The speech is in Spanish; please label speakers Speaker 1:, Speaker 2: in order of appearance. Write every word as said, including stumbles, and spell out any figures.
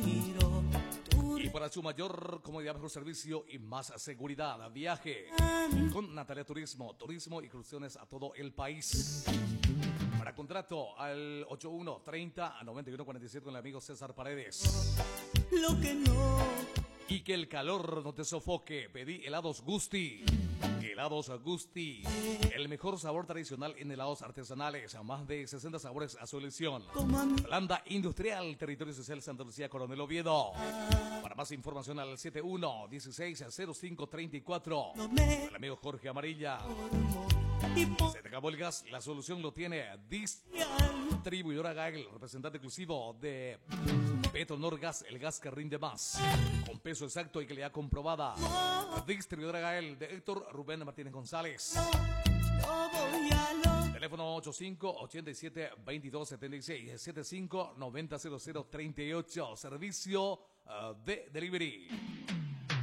Speaker 1: miro. Tu
Speaker 2: Y para su mayor comodidad, mejor servicio y más seguridad, viaje con Natalia Turismo, turismo y excursiones a todo el país. Para contrato al ochenta y uno treinta a noventa y uno cuarenta y siete con el amigo César Paredes.
Speaker 1: lo que no.
Speaker 2: Y que el calor no te sofoque. Pedí helados Gusti. Helados Gusti. El mejor sabor tradicional en helados artesanales. Más de sesenta sabores a su elección.
Speaker 1: Como a mí.
Speaker 2: Holanda Industrial, Territorio Social Santa Lucía, Coronel Oviedo. Para más información al setenta y uno dieciséis cero cinco treinta y cuatro.
Speaker 1: No me
Speaker 2: El amigo Jorge Amarilla.
Speaker 1: formo. Y por
Speaker 2: Se te acabó el gas. La solución lo tiene Dis
Speaker 1: algo
Speaker 2: Distribuidora Gael, representante exclusivo de Petronor Gas, el gas que rinde más. Con peso exacto y calidad comprobada. Distribuidora Gael de Héctor Rubén Martínez González.
Speaker 1: no voy a lo.
Speaker 2: Teléfono ochenta y cinco ochenta y siete veintidós setenta y seis setenta y cinco noventa cero cero treinta y ocho. Servicio uh, de delivery.